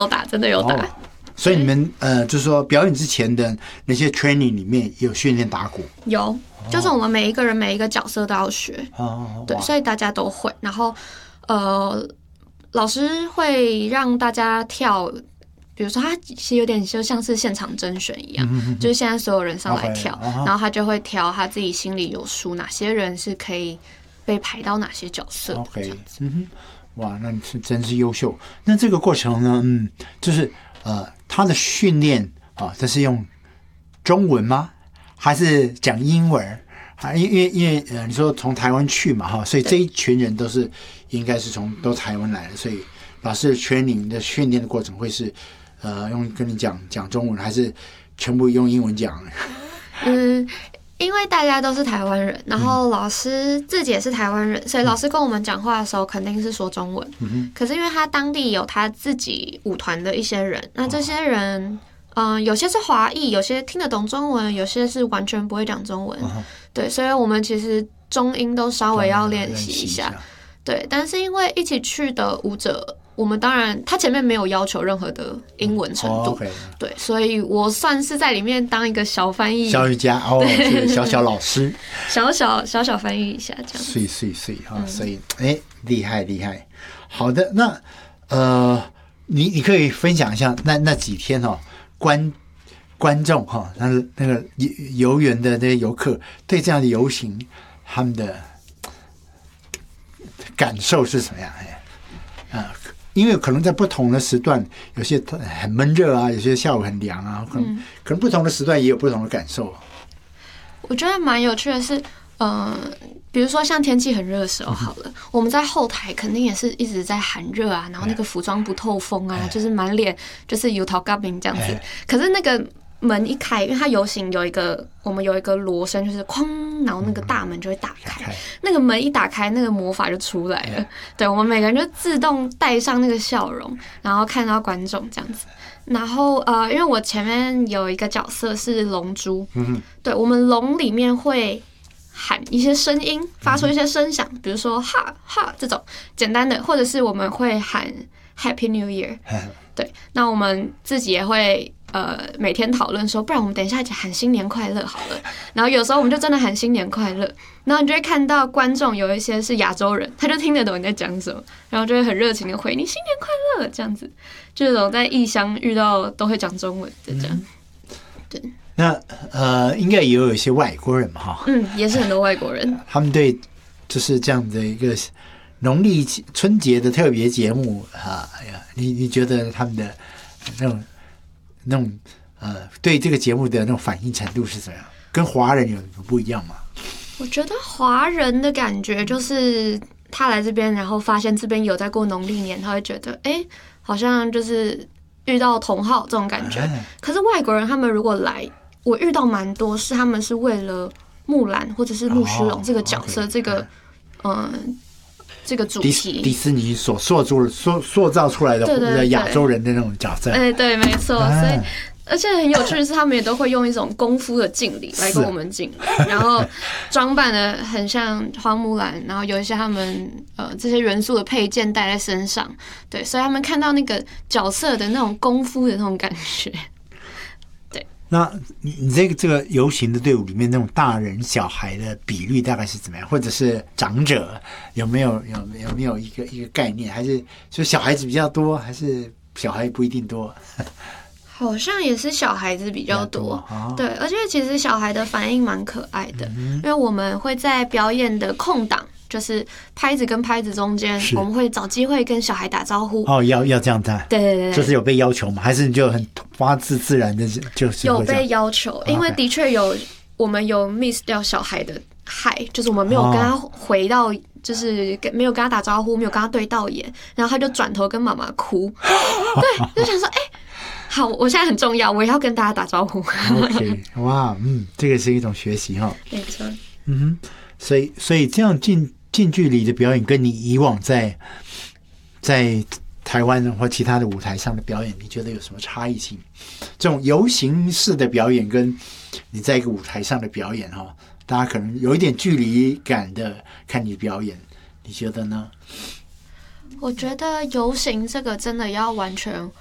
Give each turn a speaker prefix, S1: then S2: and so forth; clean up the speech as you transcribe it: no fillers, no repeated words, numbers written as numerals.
S1: 有打，真的有打。
S2: 所以你们就是说表演之前的那些 training 里面有训练打鼓？
S1: 有，就是我们每一个人每一个角色都要学。对，所以大家都会。然后老师会让大家跳。比如说，他其实有点就像是现场甄选一样，就是现在所有人上来跳，然后他就会挑他自己心里有数，哪些人是可以被排到哪些角色。OK，
S2: 哇，那你是真是优秀。那这个过程呢，就是他的训练啊，这是用中文吗？还是讲英文？因为你说从台湾去嘛哈，所以这一群人应该是都台湾来的，所以老师的 training 的训练的过程会是。跟你讲中文，还是全部用英文讲？
S1: 因为大家都是台湾人，然后老师自己也是台湾人，所以老师跟我们讲话的时候肯定是说中文。可是因为他当地有他自己舞团的一些人，那这些人，有些是华裔，有些听得懂中文，有些是完全不会讲中文。对，所以我们其实中英都稍微要练习一下。对，但是因为一起去的舞者。我们当然，他前面没有要求任何的英文程度，对，所以我算是在里面当一个小翻译、
S2: 小瑜伽是小老师，
S1: 小翻译一下这样。
S2: 所以厉害。好的，那你可以分享一下那几天观众那个游园的那些游客对这样的游行他们的感受是什么样？因为可能在不同的时段，有些很闷热啊，有些下午很凉啊，可能不同的时段也有不同的感受。
S1: 我觉得蛮有趣的是，比如说像天气很热的时候，好了，我们在后台肯定也是一直在喊热啊，然后那个服装不透风啊，就是满脸就是油桃嘎饼这样子。可是那个门一开，因为它游行我们有一个锣声，就是哐，然后那个大门就会打开。那个门一打开，那个魔法就出来了。对，我们每个人就自动带上那个笑容，然后看到观众这样子。然后因为我前面有一个角色是龙珠，对，我们龙里面会喊一些声音，发出一些声响，比如说哈哈这种简单的，或者是我们会喊 Happy New Year。对，那我们自己也会每天讨论说，不然我们等一下一起喊新年快乐好了。然后有时候我们就真的喊新年快乐，然后你就会看到观众有一些是亚洲人，他就听得懂你在讲什么，然后就会很热情的回你新年快乐这样子。就这种在异乡遇到都会讲中文的这样。对，
S2: 那应该也有一些外国人嘛哈。
S1: 也是很多外国人。
S2: 他们对就是这样的一个农历春节的特别节目你觉得他们的那种对这个节目的那种反应程度是怎么样？跟华人有什么不一样吗？
S1: 我觉得华人的感觉就是他来这边，然后发现这边有在过农历年，他会觉得好像就是遇到同好这种感觉。可是外国人他们如果来，我遇到蛮多是他们是为了木兰或者是木须龙这个角色，这个主题，
S2: 迪士尼所塑造出来的亚洲人的那种角色。
S1: 对，没错。所以，而且很有趣的是，他们也都会用一种功夫的敬礼来跟我们敬礼，然后装扮的很像花木兰，然后有一些他们这些元素的配件带在身上。对，所以他们看到那个角色的那种功夫的那种感觉。
S2: 那你这个游行的队伍里面那种大人小孩的比率大概是怎么样？或者是长者有没有一个概念？还是就小孩子比较多，还是小孩不一定多？
S1: 好像也是小孩子比较多，对，而且其实小孩的反应蛮可爱的，因为我们会在表演的空档。就是拍子跟拍子中间，我们会找机会跟小孩打招呼。
S2: 要这样子。
S1: 对，
S2: 就是有被要求吗？还是你就很发自然的，就是
S1: 有被要求？因为的确我们有 miss 掉小孩的嗨，就是我们没有跟他回到，就是没有跟他打招呼，没有跟他对到眼，然后他就转头跟妈妈哭。对，就想说，好，我现在很重要，我也要跟大家打招呼。
S2: OK， 哇，这个是一种学习哈。
S1: 没错。
S2: 所以这样近距离的表演，跟你以往在台湾或其他的舞台上的表演，你觉得有什么差异性？这种游行式的表演跟你在一个舞台上的表演大家可能有一点距离感的看你表演，你觉得呢？
S1: 我觉得游行这个真的要完全